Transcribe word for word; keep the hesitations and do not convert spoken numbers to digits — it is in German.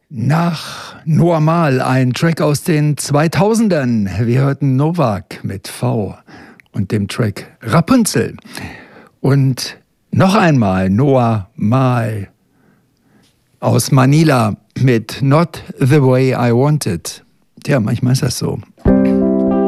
Nach Noah Mal, ein Track aus den zweitausendern. Wir hörten Novak mit V und dem Track Rapunzel. Und noch einmal Noah Mal aus Manila mit Not the Way I Want It. Tja, manchmal ist das so.